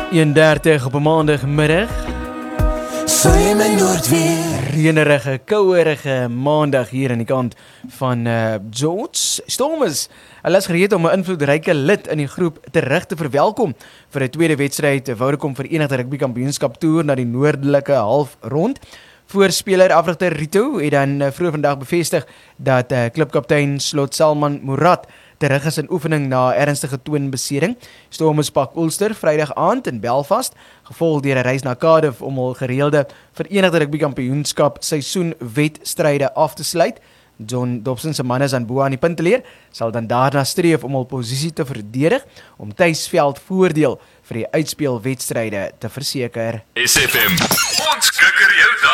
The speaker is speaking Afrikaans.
31 op 'n maandagmiddag. Swem in Noordweer. Reënerige, kouerige maandag hier aan die kant van George. Stormers, hulle is gereed om 'n invloedryke lid in die groep terug te verwelkom vir 'n tweede wedstryd Vodacom Verenigde Rugby Kampioenskap toer na die noordelike halfrond. Voorspeler afrigter Rito het dan vroeër vandag bevestig dat klubkaptein Slot Salman Murad terug is in oefening na ernstige toonbeseding. Stormers pak Ulster Vrydag aand in Belfast, gevolg deur 'n reis na Cardiff om hul gereelde Verenigde Rugby Kampioenskap seisoenwedstryde af te sluit. John Dobson se manne aan bo aan die punt te leer, sal dan daarna streef om hul posisie te verdedig om tuisveld voordeel vir die uitspelwedstryde te verseker. SFM, ons kikker jou